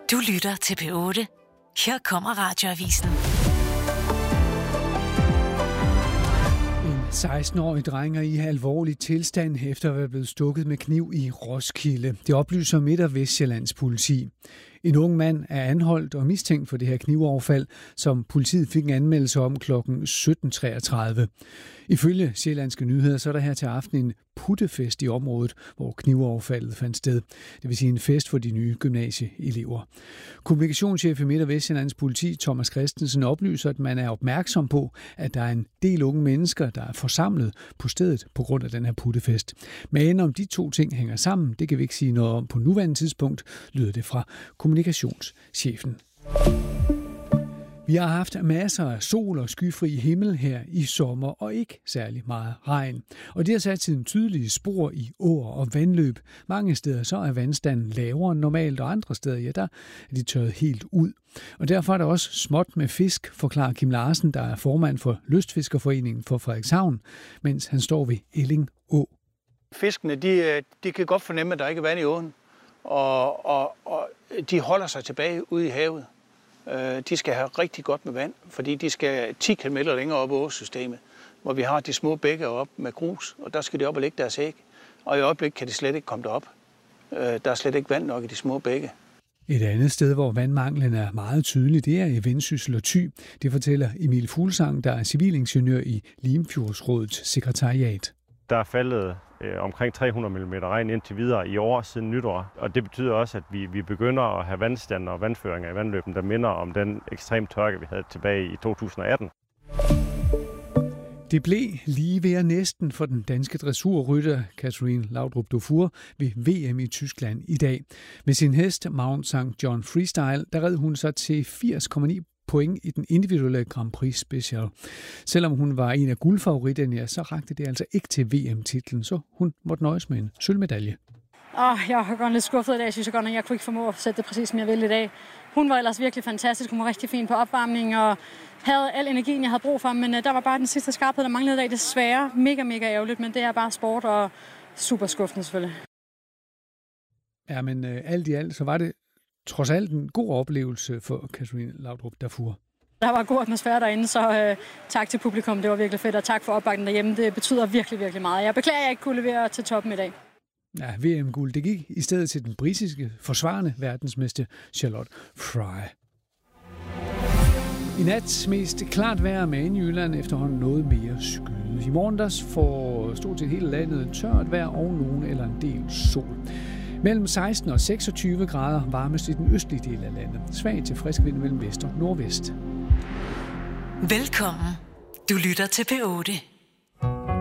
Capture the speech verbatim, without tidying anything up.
Du lytter til P otte. Her kommer Radioavisen. En seksten-årig dreng er i alvorlig tilstand efter at være blevet stukket med kniv i Roskilde. Det oplyser Midt- og Vestsjællands politi. En ung mand er anholdt og mistænkt for det her knivoverfald, som politiet fik en anmeldelse om klokken sytten treogtredive. Ifølge Sjællandske Nyheder, så er der her til aften en puttefest i området, hvor knivoverfaldet fandt sted. Det vil sige en fest for de nye gymnasieelever. Kommunikationschef i Midt- og Vestsjællands politi, Thomas Christensen, oplyser, at man er opmærksom på, at der er en del unge mennesker, der er forsamlet på stedet på grund af den her puttefest. Men om de to ting hænger sammen, det kan vi ikke sige noget om på nuværende tidspunkt, lyder det fra kommunikationschefen. Vi har haft masser af sol og skyfri himmel her i sommer, og ikke særlig meget regn. Og det har sat sine tydelige spor i åer og vandløb. Mange steder så er vandstanden lavere end normalt, og andre steder, ja, der er de tørret helt ud. Og derfor er der også småt med fisk, forklarer Kim Larsen, der er formand for Lystfiskerforeningen for Frederikshavn, mens han står ved Elling Å. Fiskene, de, de kan godt fornemme, at der ikke er vand i åen, og, og, og de holder sig tilbage ude i havet. De skal have rigtig godt med vand, fordi de skal ti kilometer længere op i åsystemet, hvor vi har de små bække op med grus, og der skal de op og lægge deres æg. Og i øjeblik kan de slet ikke komme derop. Der er slet ikke vand nok i de små bække. Et andet sted, hvor vandmanglen er meget tydelig, det er i Vendsyssel og Thy. Det fortæller Emil Fuglsang, der er civilingeniør i Limfjordsrådets sekretariat. Der er faldet øh, omkring tre hundrede millimeter regn indtil videre i år siden nytår. Og det betyder også, at vi, vi begynder at have vandstander og vandføringer i vandløben, der minder om den ekstrem tørke, vi havde tilbage i to tusind og atten. Det blev lige ved næsten for den danske dressurrytter Katrine Laudrup Dufour ved V M i Tyskland i dag. Med sin hest Mount Sankt John Freestyle, der red hun sig til firs komma ni point i den individuelle Grand Prix Special. Selvom hun var en af guldfavoritterne, ja, så rakte det altså ikke til V M-titlen, så hun måtte nøjes med en sølvmedalje. Oh, jeg har godt lidt skuffet i dag. Jeg synes jeg godt, at jeg kunne ikke formå at sætte det præcis, som jeg ville i dag. Hun var ellers virkelig fantastisk. Hun var rigtig fin på opvarmning og havde al energien, jeg havde brug for. Men uh, der var bare den sidste skarphed, der manglede i dag. Desværre mega, mega ærgerligt, men det er bare sport og super skuffende selvfølgelig. Ja, men uh, alt i alt, så var det trods alt en god oplevelse for Katrine Laudrup Dufour. Der var god atmosfære derinde, så uh, tak til publikum. Det var virkelig fedt, og tak for opbakningen derhjemme. Det betyder virkelig, virkelig meget. Jeg beklager, at jeg ikke kunne levere til toppen i dag. Ja, V M-guld, det gik i stedet til den britiske forsvarende verdensmester Charlotte Fry. I nat mest klart vejr med i Jylland, efterhånden noget mere skyde. I morgen der får stort set hele landet tørt vejr og nogen eller en del sol. Mellem seksten og seksogtyve grader varmest i den østlige del af landet. Svag til frisk vind mellem vest og nordvest. Velkommen. Du lytter til P otte.